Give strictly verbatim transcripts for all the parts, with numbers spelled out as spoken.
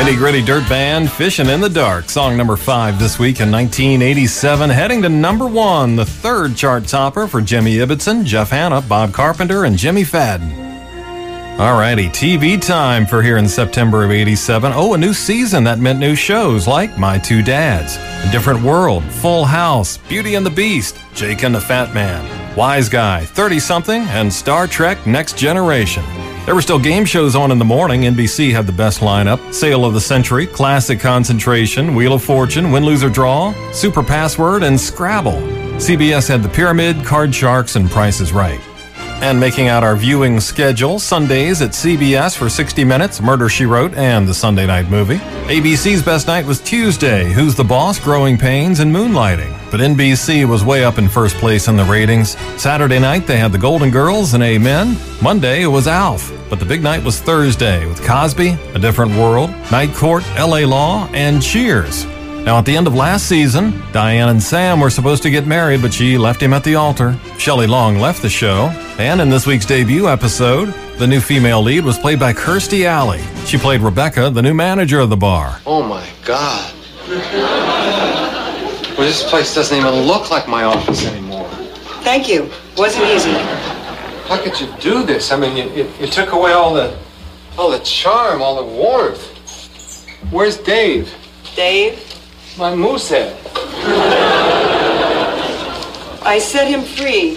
Nitty-Gritty Dirt Band, Fishing in the Dark, song number five this week in nineteen eighty-seven, heading to number one, the third chart topper for Jimmy Ibbotson, Jeff Hanna, Bob Carpenter, and Jimmy Fadden. Alrighty, T V time for here in September of eighty-seven. Oh, a new season that meant new shows like My Two Dads, A Different World, Full House, Beauty and the Beast, Jake and the Fat Man, Wise Guy, thirty-something, and Star Trek Next Generation. There were still game shows on in the morning. N B C had the best lineup: Sale of the Century, Classic Concentration, Wheel of Fortune, Win, Lose, or Draw, Super Password, and Scrabble. C B S had The Pyramid, Card Sharks, and Price is Right. And making out our viewing schedule, Sundays at C B S for sixty minutes, Murder, She Wrote, and the Sunday Night Movie. A B C's best night was Tuesday, Who's the Boss, Growing Pains, and Moonlighting. But N B C was way up in first place in the ratings. Saturday night, they had The Golden Girls and Amen. Monday, it was Alf. But the big night was Thursday with Cosby, A Different World, Night Court, L A Law, and Cheers. Now, at the end of last season, Diane and Sam were supposed to get married, but she left him at the altar. Shelley Long left the show. And in this week's debut episode, the new female lead was played by Kirstie Alley. She played Rebecca, the new manager of the bar. Oh, my God. Well, this place doesn't even look like my office anymore. Thank you. Wasn't easy. How could you do this? I mean, you, you, you took away all the, all the charm, all the warmth. Where's Dave? Dave? My moosehead. I set him free.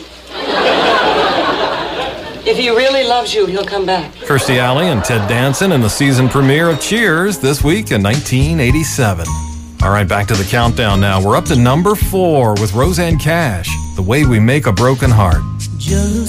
If he really loves you, he'll come back. Kirstie Alley and Ted Danson in the season premiere of Cheers this week in nineteen eighty-seven. All right, back to the countdown now. We're up to number four with Roseanne Cash, The Way We Make a Broken Heart.